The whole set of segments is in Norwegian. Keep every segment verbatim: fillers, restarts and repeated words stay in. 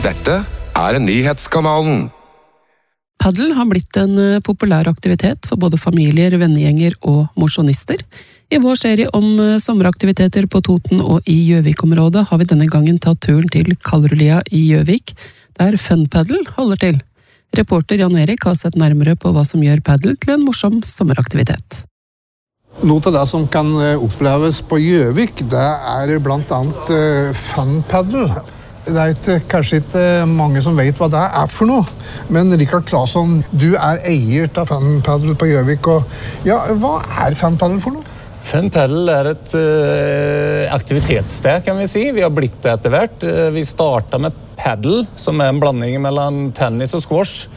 Dette er Nyhetskanalen. Paddel har blitt en populær aktivitet for både familier, vennegjenger og mosjonister. I vår serie om sommeraktiviteter på Toten og i Gjøvik-området har vi denne gangen tatt turen til Kalrulia i Gjøvik, der funpaddel holder til. Reporter Jan Erik har sett nærmere på hva som gjør paddel til en morsom sommeraktivitet. Noe av det som kan oppleves på Gjøvik, det er blant annet funpaddel. Det er ikke, kanskje ikke mange som vet hva det er for noe, men Rikard Claesson, du er eier av funpaddel på Gjøvik, og ja, hva er funpaddel for noe? Funpaddel er et uh, aktivitetssted, kan vi si. Vi har blitt det etter hvert. Uh, vi startet med paddel, som er en blanding mellom tennis og squash.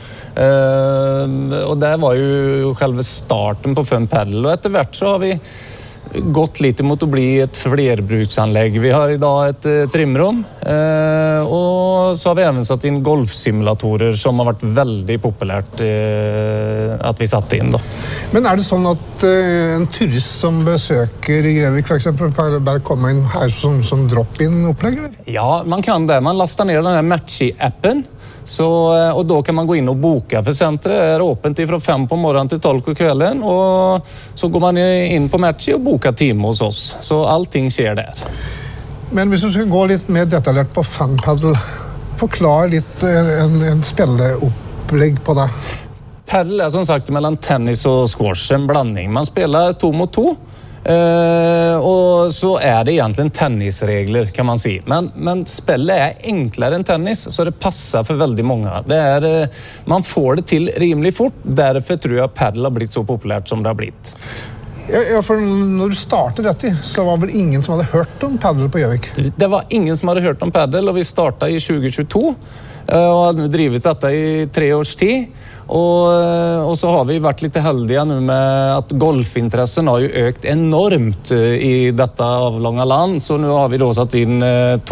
Uh, og det var jo selve starten på funpaddel, og etter hvert så har vi gått litt imot å bli et flerbruksanlegg. Vi har i dag et uh, trimrom, uh, og så har vi even satt inn golfsimulatorer som har vært veldig populært uh, at vi satte inn da. Men er det sånn at uh, en turist som besøker Gjøvik for eksempel bare kommer inn her som, som drop-in-opplegg? Ja, man kan det. Man lastar ner den her Matchy-appen. Så, og da kan man gå inn og boka, for senteret er åpent fra fem på morgenen til tolv på kvelden, og så går man inn på Matchy og boker time hos oss. Så allting skjer der. Men hvis du skal gå litt mer detaljert på funpaddel, forklar litt en, en spilleopplegg på det. Paddel er som sagt mellom tennis og squash, en blanding. Man spiller to mot to. Uh, og så er det egentlig tennisregler, kan man si. Men, men spillet er enklere enn tennis, så det passer for veldig mange. Det er, uh, man får det til rimelig fort, derfor tror jeg paddel har blitt så populært som det har blitt. Ja, ja, for når du startet dette, så var vel ingen som hadde hørt om paddel på Gjøvik? Det var ingen som hadde hørt om paddel, og vi startet i tjue tjueto, uh, og hadde drivet dette i tre års tid. Og, og så har vi vært litt heldige nå med at golfinteressen har jo økt enormt i dette avlange land, så nå har vi da satt inn to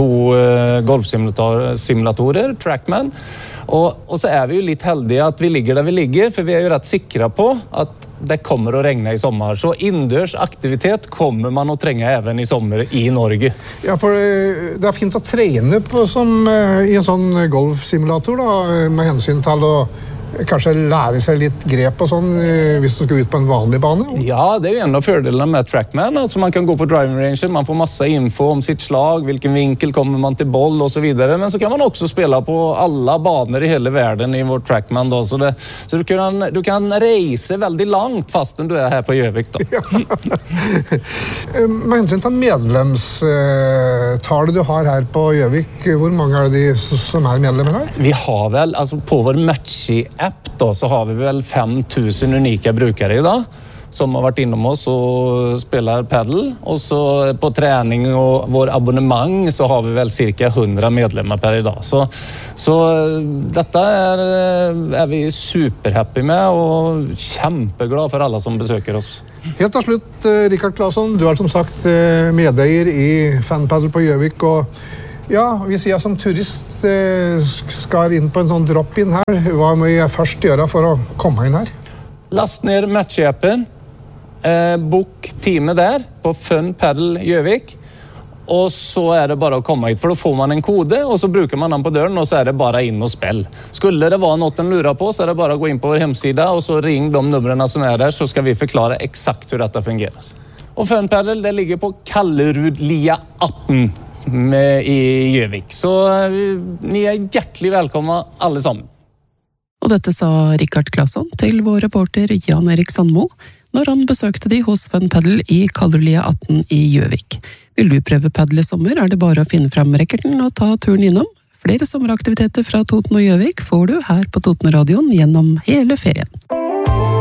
golfsimulatorer, Trackman, og, og så er vi jo litt heldige at vi ligger der vi ligger, for vi er jo rett sikre på at det kommer å regne i sommer, så innendørs aktivitet kommer man å trenge even i sommer i Norge. Ja, for det er fint å trene på som, i en sånn golfsimulator da, med hensyn til å kanskje lære seg litt grep og sånn hvis du skal ut på en vanlig bane? Ja, det er jo en av fordelene med Trackman. Altså man kan gå på driving range, man får masse info om sitt slag, hvilken vinkel kommer man til boll og så videre. Men så kan man også spille på alle baner i hele verden i vår Trackman da. Så, det, så du, kan, du kan reise veldig langt fast om du er her på Gjøvik da. Ja. Med hensyn til medlemstallet du har her på Gjøvik, hvor mange er det de som er medlemmer her? Vi har vel, altså på vår Matchy-app då, så har vi vel fem tusen unika brukere i dag som har vært innom oss og spiller paddel. Og så på trening og vår abonnement så har vi vel cirka hundre medlemmer per i dag. Så, så dette er, er vi superhappy med og kjempeglad for alle som besøker oss. Helt til slutt, Rikard Claesson, du er som sagt medeier i funpaddel på Gjøvik, og ja, hvis jeg som turist eh, skal inn på en sånn drop-in her, hva må jeg først gjøre for å komme inn her? Last ned Matchy-appen, eh, bok time der på funpaddel Gjøvik, og så er det bare å komme hit, for da får man en kode, og så bruker man den på døren, og så er det bare inn og spill. Skulle det være noe den lurer på, så er det bare å gå inn på vår hemsida, og så ring de numrene som er der, så skal vi forklare eksakt hvordan dette fungerer. Og funpaddel, det ligger på Kalrulia atten. Med i Gjøvik. Så ni er hjertelig velkommen alle sammen. Og dette sa Rikard Claesson til vår reporter Jan Erik Sandmo når han besøkte de hos funpaddel i Kalrulia atten i Gjøvik. Vil du prøve paddel i sommer, er det bare å finne frem rekkerten og ta turen innom. Flere sommeraktiviteter fra Toten og Gjøvik får du her på Toten-radioen gjennom hele ferien.